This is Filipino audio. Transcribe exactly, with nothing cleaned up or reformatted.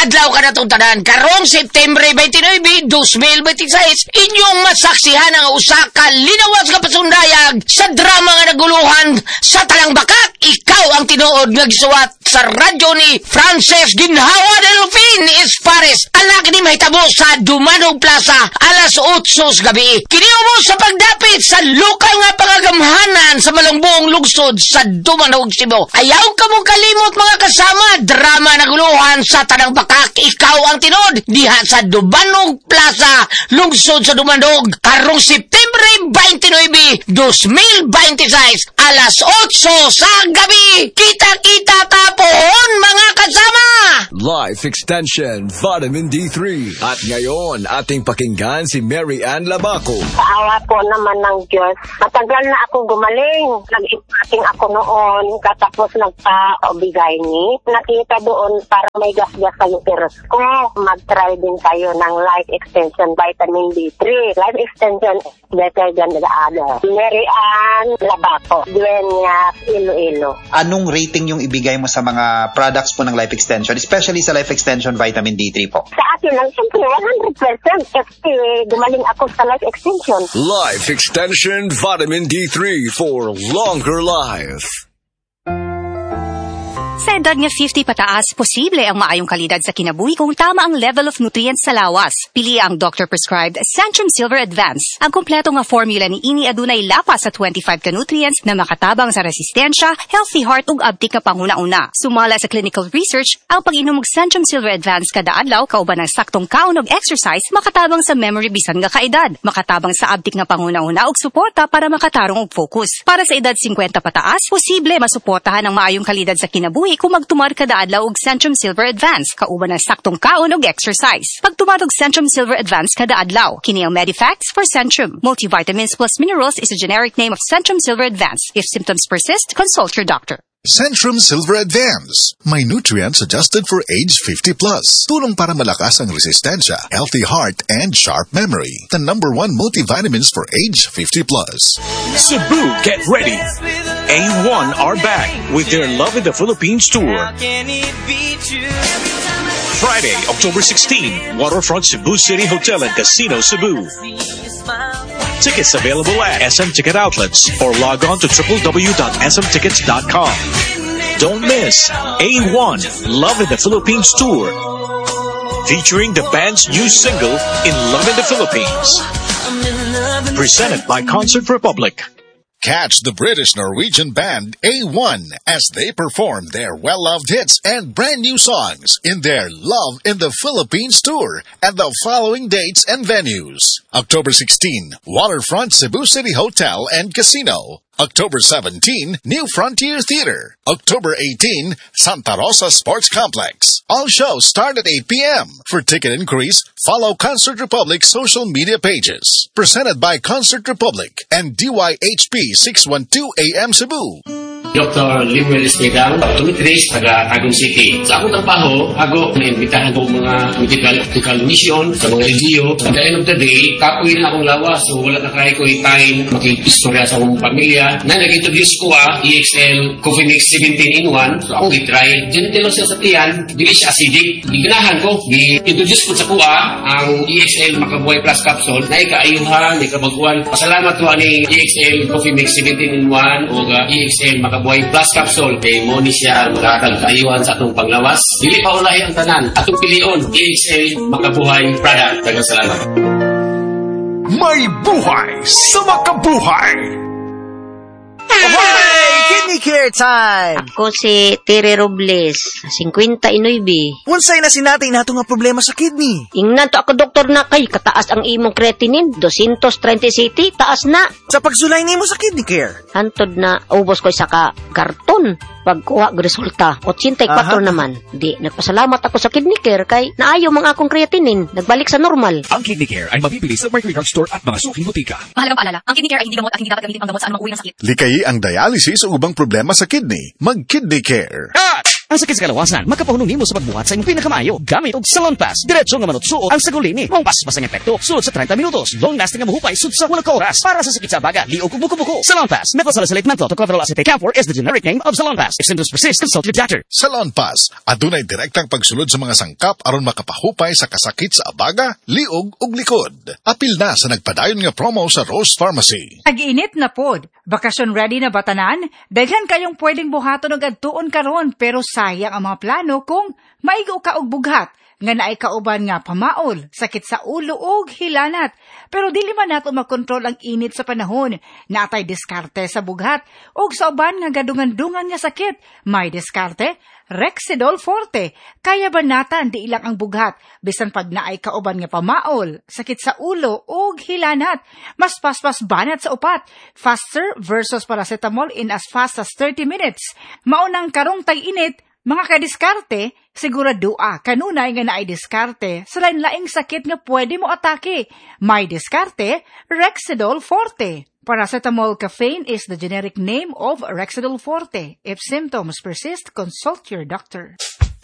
Adlaw ka na itong tanan. Karong September twenty-nine, twenty twenty-six, inyong masaksihan ang usa ka linawas ka pasundayag sa drama nga naguluhan sa Talang Bakak. Ikaw ang tinuod nga gisuwat sa radyo ni Frances Ginhawa Delphine Espares. Anak ni mahitabo sa Dumanog Plaza alas otso sa gabi. Kiniumo sa pagdapit sa lokal nga pangagamhanan sa Malungbong Lungsod sa Dumanog, Cebu. Ayaw ka mong kalimot mga kasama, drama naguluhan sa Talang Bakak. Ikaw ang tinuod diha sa Dumanog Plaza, Lungsod sa Dumanog, karong September twenty-nine, twenty twenty-six, alas otso sa gabi. Kita-kita tapon mga kasama! Life Extension Vitamin D three. At ngayon, ating pakinggan si Mary Ann Labaco. Paawa po naman ng Diyos. Matagal na akong gumaling. Nag-impating ako noon, katapos nagpa-obigay ni. Nakita doon para may gas-gas sa uterus ko. Mag-try din tayo ng Life Extension Vitamin D three. Life Extension is better than the other. Mary Ann Labaco, Dueñas, Iloilo. Anong rating yung ibigay mo sa mga products po ng Life Extension, especially sa Life Extension Vitamin D three po? Sa akin lang, siyempre, one hundred percent kasi gumaling ako sa Life Extension. Life Extension Vitamin D three for longer life. Sa edad nga fifty pataas, posible ang maayong kalidad sa kinabuhi kung tama ang level of nutrients sa lawas. Pili ang doctor-prescribed Centrum Silver Advance. Ang kompleto nga formula ni ini adunay lapas sa twenty-five ka nutrients na makatabang sa resistensya, healthy heart ug abtik nga panguna-una. Sumala sa clinical research, ang pag-inom og Centrum Silver Advance kada adlaw kauban ng saktong kaon og exercise makatabang sa memory bisan nga kaedad, makatabang sa abtik nga panguna-una ug suporta para makatarong og focus. Para sa edad fifty pataas, posible masuportahan ang maayong kalidad sa kinabuhi kung magtumar kada adlaw og Centrum Silver Advance kauban ng saktong kaon og exercise. Pagtumar og Centrum Silver Advance kada adlaw, kini ang Medifacts for Centrum. Multivitamins plus minerals is a generic name of Centrum Silver Advance. If symptoms persist, consult your doctor. Centrum Silver Advance. May nutrients adjusted for age fifty plus. Tulong para malakas ang resistensya, healthy heart, and sharp memory. The number one multivitamins for age fifty plus. Cebu, get ready. A one are back with their Love in the Philippines tour. Friday, October sixteenth, Waterfront Cebu City Hotel and Casino, Cebu. Tickets available at S M Ticket Outlets or log on to w w w dot s m tickets dot com. Don't miss A one Love in the Philippines tour, featuring the band's new single In Love in the Philippines. Presented by Concert Republic. Catch the British-Norwegian band A one as they perform their well-loved hits and brand-new songs in their Love in the Philippines tour at the following dates and venues. October sixteenth, Waterfront Cebu City Hotel and Casino. October seventeenth, New Frontier Theater. October eighteenth, Santa Rosa Sports Complex. All shows start at eight p m For ticket inquiries, follow Concert Republic's social media pages. Presented by Concert Republic and D Y H P six twelve A M Cebu. Doctor Limuel Espegang, optometrist, taga Tagum City. Sa akong trabaho, ako naimbitahan ko mga medical, medical mission sa mga L G U. At the end of the day, kapoy na akong lawas, so wala na kaya ko time makikistorya sa akong pamilya. Na nag-introduce ko ah, E X L Coffee Mix seventeen in one, so akong i-try. Gentle siya sa tiyan, dili siya acidic. Iganahan ko, i-introduce ko sa kuha ang E X L Makabuhay Plus Capsule na ikaayuhan, ikabaguan. Pasalamat ko ani E X L Coffee Mix seventeen in one o uh, E X L Makabuhay Plus Capsule kay mo ni siya makakagayuhan sa atong panglawas. Dili pa ulahi ang tanan. Atong pilion, E X L Makabuhay product. Daghang salamat. May buhay sa makabuhay. Hey! Kidney Care time! Ako si Tere Robles, fifty-nine. Unsay na sinatay nato nga problema sa kidney? Ingnan to ako doktor na kay kataas ang imong creatinine, two thirty cc, taas na. Sa pagsulay nimo sa Kidney Care? Hantod na ubos ko isa ka karton. Pagkuha og resulta, eighty-four naman. Di, nagpasalamat ako sa Kidney Care kay naayo mga akong creatinine, nagbalik sa normal. Ang Kidney Care ay mabibili sa Mercury Drug Store at mga suking butika. Mahalagang paalala, ang Kidney Care ay hindi gamot at hindi dapat gamitin pang gamot sa anumang uri ng sakit. Likayi ang dialysis o ubang problema sa kidney. Mag-Kidney Care. Cut! Ang sakit sa kalawasan, makapahunong nimo sa pagbuhat sa imong pinakamaayo. Gamit og Salon Pass. Diretso nga manutsuot ang sagulini. Mong pas-pas ang epekto. Sulod sa thirty minutos. Long lasting nga mahupay sud sa wala ka oras. Para sa sakit sa baga, liog ug buko-buko. Salon Pass. Methylsalicylate menthol tocopherol acetate camphor is the generic name of Salon Pass. If symptoms persist, consult your doctor. Salon Pass. Adunay direktang pagsulod sa mga sangkap aron makapahupay sa kasakit sa abaga, liog ug likod. Apil na sa nagpadayon nga promo sa Rose Pharmacy. Ag-init na pod. Bakasyon ready na batanan? Daghan kayong pwedeng buhaton og adtuon karon pero sayang ang mga plano kung maigo ka og bughat nga naay kauban nga pamaol, sakit sa ulo ug hilanat. Pero dili man nato makontrol ang init sa panahon. Natay diskarte sa bughat ug sa uban nga gadungan-dungan nga sakit. May diskarte, Rexidol Forte. Kaya banatan di ilang ang bughat bisan pag naay kauban nga pamaol, sakit sa ulo ug hilanat. Mas paspas banat sa upat. Faster versus paracetamol in as fast as thirty minutes. Maunang karong tay init. Mga kadiskarte, siguradua kanunay nga naay diskarte sa lain-laing sakit nga pwede mo atake. May diskarte, Rexidol Forte. Paracetamol caffeine is the generic name of Rexidol Forte. If symptoms persist, consult your doctor.